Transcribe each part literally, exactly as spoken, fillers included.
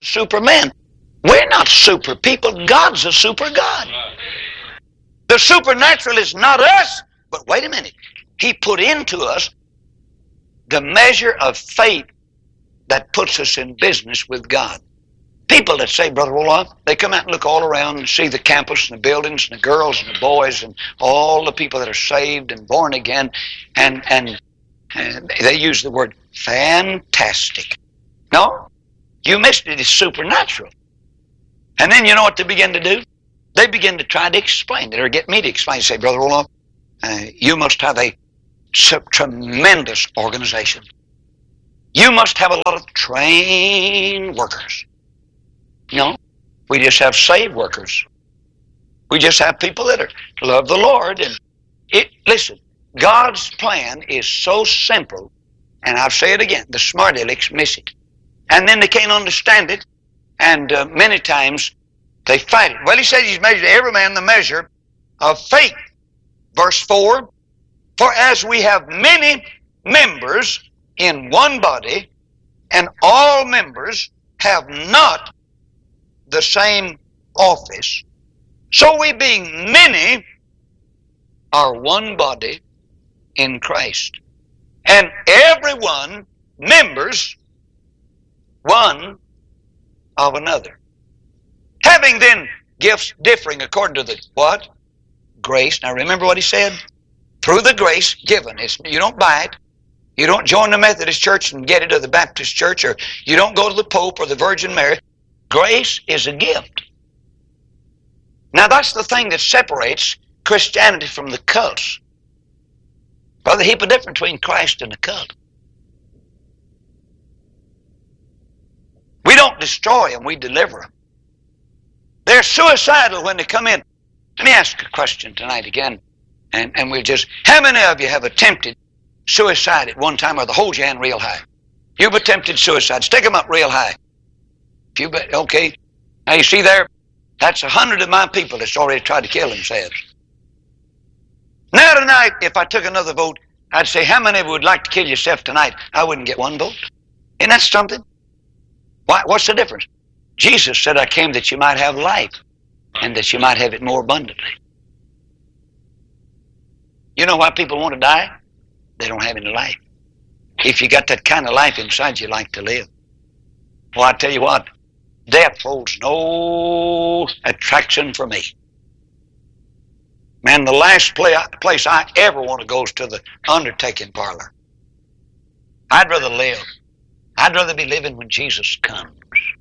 supermen. We're not super people. God's a super God. The supernatural is not us, but wait a minute. He put into us the measure of faith that puts us in business with God. People that say, Brother Roloff, they come out and look all around and see the campus and the buildings and the girls and the boys and all the people that are saved and born again, and, and, and they use the word fantastic. No, you missed it. It's supernatural. And then you know what they begin to do? They begin to try to explain it or get me to explain. Say, Brother Roloff, uh, you must have a tremendous organization. You must have a lot of trained workers. No, we just have saved workers. We just have people that are, love the Lord. And it, listen, God's plan is so simple, and I'll say it again, the smart alecks miss it. And then they can't understand it, and uh, many times they fight it. Well, he said he's measured every man the measure of faith. Verse four, for as we have many members in one body, and all members have not the same office, so we being many are one body in Christ, and everyone members one of another, having then gifts differing according to the what? Grace. Now remember what he said? Through the grace given. It's, you don't buy it. You don't join the Methodist Church and get it, or the Baptist Church, or you don't go to the Pope or the Virgin Mary. Grace is a gift. Now that's the thing that separates Christianity from the cults. Brother, heap of difference between Christ and the cult. We don't destroy them, we deliver them. They're suicidal when they come in. Let me ask a question tonight again, and, and we'll just, how many of you have attempted suicide at one time, or the hold your hand real high? You've attempted suicide. Stick them up real high. If you bet, okay. Now you see there, that's a hundred of my people that's already tried to kill themselves. Now tonight, if I took another vote, I'd say, how many of you would like to kill yourself tonight? I wouldn't get one vote. Isn't that something? Why, what's the difference? Jesus said, I came that you might have life, and that you might have it more abundantly. You know why people want to die? They don't have any life. If you got that kind of life inside you, like to live. Well, I tell you what, death holds no attraction for me. Man, the last place I ever want to go is to the undertaking parlor. I'd rather live. I'd rather be living when Jesus comes.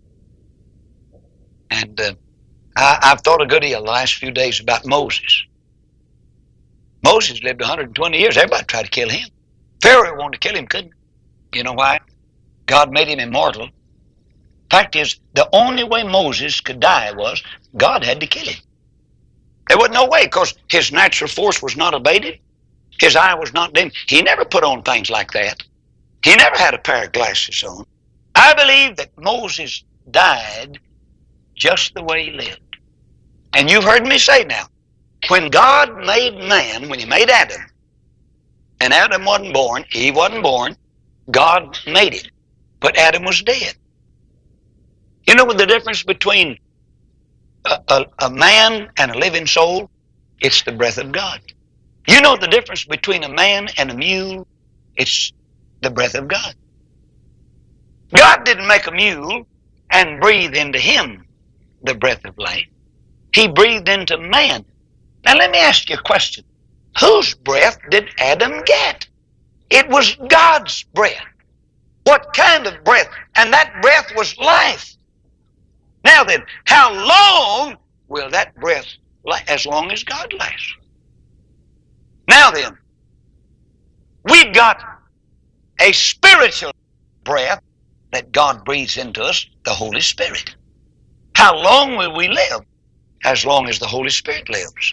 And uh, I, I've thought a good deal the last few days about Moses. Moses lived one hundred twenty years. Everybody tried to kill him. Pharaoh wanted to kill him, couldn't. You know why? God made him immortal. Fact is, the only way Moses could die was God had to kill him. There wasn't no way, because his natural force was not abated. His eye was not dim. He never put on things like that. He never had a pair of glasses on. I believe that Moses died just the way he lived. And you've heard me say now, when God made man, when he made Adam, and Adam wasn't born, Eve wasn't born, God made it. But Adam was dead. You know what the difference between a, a, a man and a living soul? It's the breath of God. You know the difference between a man and a mule? It's the breath of God. God didn't make a mule and breathe into him the breath of life. He breathed into man. Now let me ask you a question. Whose breath did Adam get? It was God's breath. What kind of breath? And that breath was life. Now then, how long will that breath last? As long as God lasts. Now then, we've got a spiritual breath that God breathes into us, the Holy Spirit. How long will we live? As long as the Holy Spirit lives.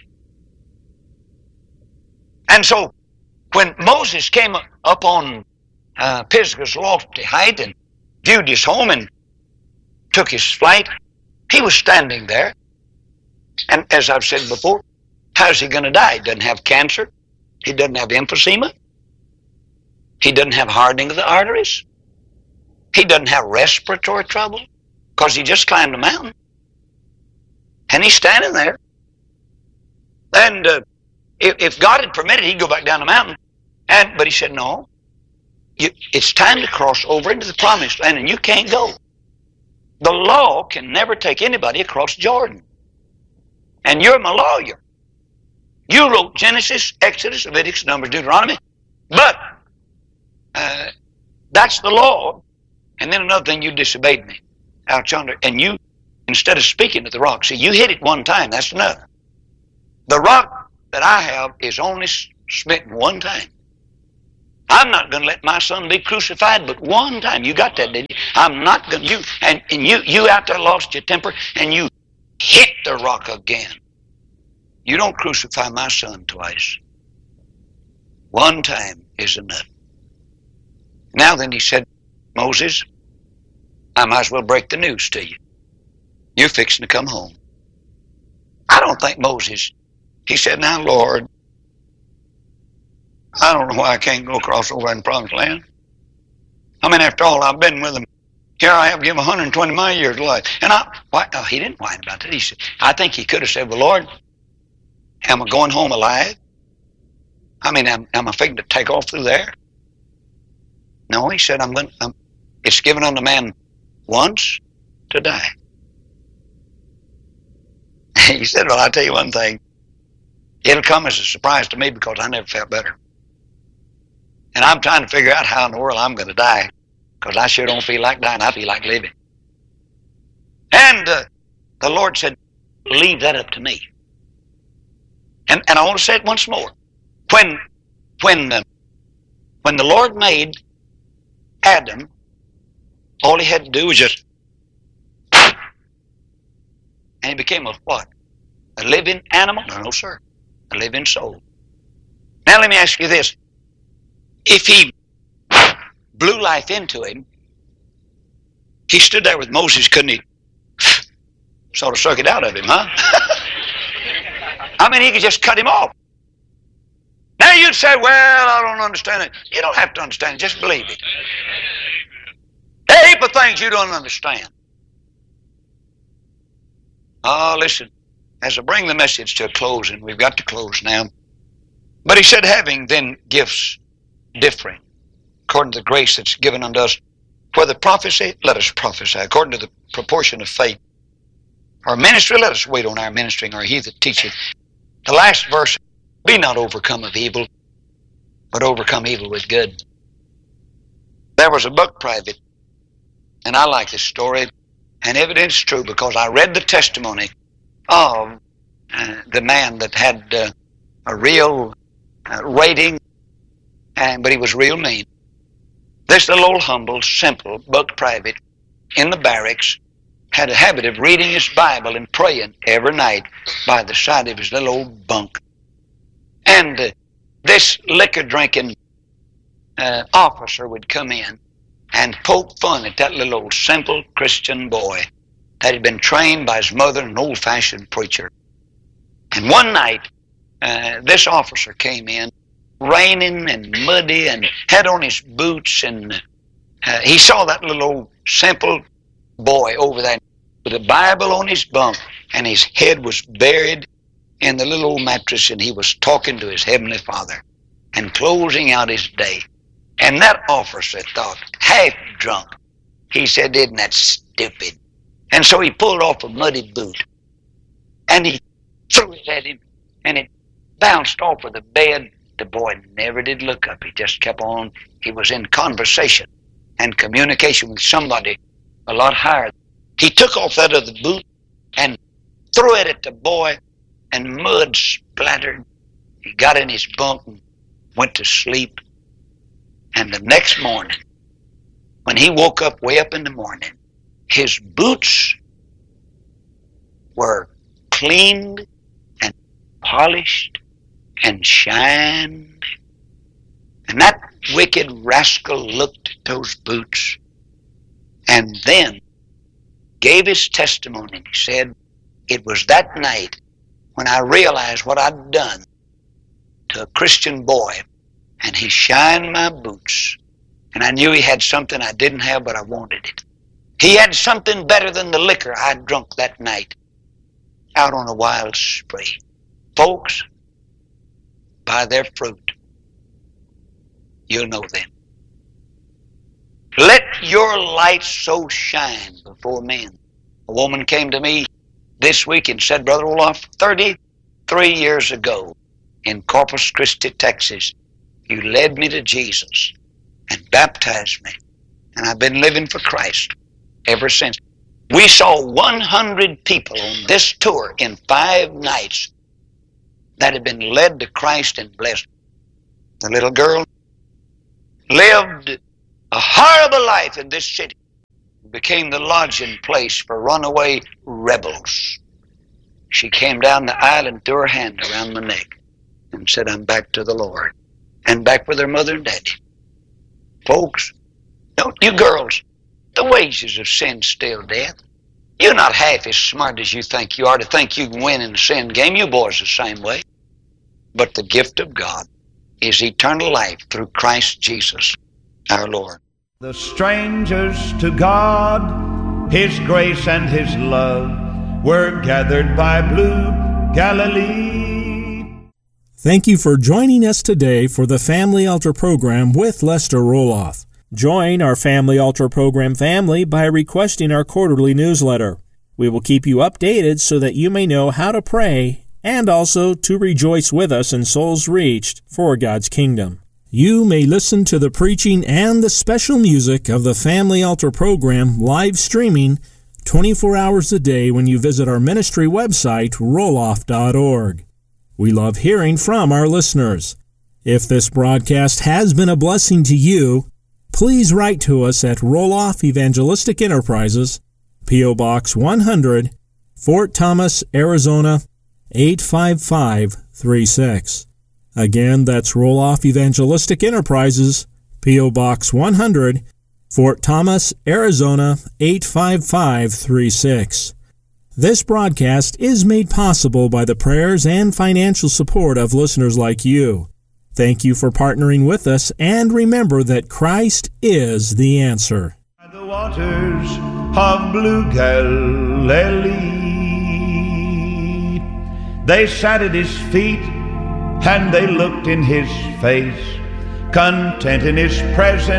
And so, when Moses came up on uh, Pisgah's lofty height and viewed his home and took his flight, he was standing there. And as I've said before, how's he going to die? He doesn't have cancer. He doesn't have emphysema. He doesn't have hardening of the arteries. He doesn't have respiratory trouble. because he just climbed a mountain. And he's standing there. And uh, if, if God had permitted, he'd go back down the mountain. And But he said, no, you, it's time to cross over into the promised land, and you can't go. The law can never take anybody across Jordan. And you're my lawyer. You wrote Genesis, Exodus, Leviticus, Numbers, Deuteronomy. But uh, that's the law. And then another thing, you disobeyed me out yonder. And you, instead of speaking to the rock, see, you hit it one time, that's enough. The rock that I have is only smitten one time. I'm not going to let my son be crucified but one time. You got that, didn't you? I'm not going to. You, and, and you, you out there lost your temper and you hit the rock again. You don't crucify my son twice. One time is enough. Now then, he said, Moses, I might as well break the news to you. You're fixing to come home. I don't think Moses, he said, now, Lord, I don't know why I can't go across over in the promised land. I mean, after all, I've been with him. Here I have given one hundred twenty of my years of life. And I, why, oh, he didn't whine about that. He said, I think he could have said, well, Lord, am I going home alive? I mean, am, am I fixing to take off through there? No, he said, I'm going, I'm, it's given unto man once to die. He said, well, I'll tell you one thing. It'll come as a surprise to me because I never felt better. And I'm trying to figure out how in the world I'm going to die because I sure don't feel like dying. I feel like living. And uh, the Lord said, leave that up to me. And, and I want to say it once more. When, when, uh, when the Lord made Adam, all he had to do was just, and he became a what? A living animal? No, no, sir. A living soul. Now let me ask you this. If he blew life into him, he stood there with Moses, couldn't he? Sort of suck it out of him, huh? I mean, he could just cut him off. Now you'd say, well, I don't understand it. You don't have to understand it. Just believe it. There are a heap of things you don't understand. Oh, listen. As I bring the message to a close, and we've got to close now. But he said, having then gifts differing, according to the grace that's given unto us, for the prophecy, let us prophesy, according to the proportion of faith. Our ministry, let us wait on our ministering, or he that teacheth. The last verse, be not overcome of evil, but overcome evil with good. There was a buck private, and I like this story, and evidence is true because I read the testimony of uh, the man that had uh, a real uh, rating, and but he was real mean. This little old humble, simple buck private in the barracks had a habit of reading his Bible and praying every night by the side of his little old bunk. And uh, this liquor-drinking uh, officer would come in and poke fun at that little old simple Christian boy that had been trained by his mother, an old-fashioned preacher. And one night, uh, this officer came in, raining and muddy, and had on his boots, and uh, he saw that little old simple boy over there with a Bible on his bunk, and his head was buried in the little old mattress, and he was talking to his Heavenly Father and closing out his day. And that officer thought, half drunk, he said, isn't that stupid? And so he pulled off a muddy boot, and he threw it at him, and it bounced off of the bed. The boy never did look up. He just kept on. He was in conversation and communication with somebody a lot higher. He took off that other boot and threw it at the boy, and mud splattered. He got in his bunk and went to sleep. And the next morning, when he woke up way up in the morning, his boots were cleaned and polished and shined. And that wicked rascal looked at those boots and then gave his testimony. He said, it was that night when I realized what I'd done to a Christian boy, and he shined my boots, and I knew he had something I didn't have, but I wanted it. He had something better than the liquor I drunk that night out on a wild spree. Folks, by their fruit, you'll know them. Let your light so shine before men. A woman came to me this week and said, Brother Roloff, thirty-three years ago in Corpus Christi, Texas, you led me to Jesus and baptized me. And I've been living for Christ ever since. We saw one hundred people on this tour in five nights that had been led to Christ and blessed. The little girl lived a horrible life in this city. It became the lodging place for runaway rebels. She came down the aisle and threw her hand around my neck and said, I'm back to the Lord. And back with her mother and daddy. Folks, don't you girls, the wages of sin's still death. You're not half as smart as you think you are to think you can win in the sin game. You boys the same way. But the gift of God is eternal life through Christ Jesus, our Lord. The strangers to God, His grace and His love, were gathered by blue Galilee. Thank you for joining us today for the Family Altar program with Lester Roloff. Join our Family Altar program family by requesting our quarterly newsletter. We will keep you updated so that you may know how to pray and also to rejoice with us in souls reached for God's kingdom. You may listen to the preaching and the special music of the Family Altar program live streaming twenty-four hours a day when you visit our ministry website, roloff dot org. We love hearing from our listeners. If this broadcast has been a blessing to you, please write to us at Roloff Evangelistic Enterprises, P O. Box one hundred, Fort Thomas, Arizona, eight five five three six. Again, that's Roloff Evangelistic Enterprises, P O. Box one hundred, Fort Thomas, Arizona, eight five five three six. This broadcast is made possible by the prayers and financial support of listeners like you. Thank you for partnering with us, and remember that Christ is the answer. By the waters of blue Galilee, they sat at His feet, and they looked in His face, content in His presence.